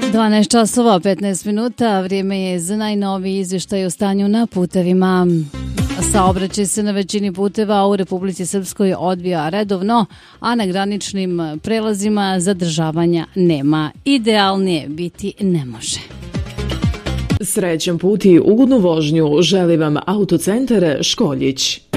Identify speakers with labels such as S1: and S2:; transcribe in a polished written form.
S1: 12 časova, 15 minuta, vrijeme je za najnoviji izvještaj o stanju na putevima. Saobraćaj se na većini puteva u Republici Srpskoj odvija redovno, a na graničnim prelazima zadržavanja nema. Idealnije biti ne može.
S2: Srećan put i ugodnu vožnju želi vam Autocentar Školjić.